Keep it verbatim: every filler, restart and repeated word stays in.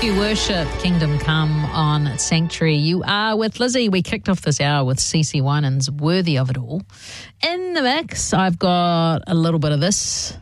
You worship Kingdom Come on Sanctuary. You are with Lizzie. We kicked off this hour with CeCe Winans, Worthy of It All. In the mix, I've got a little bit of this.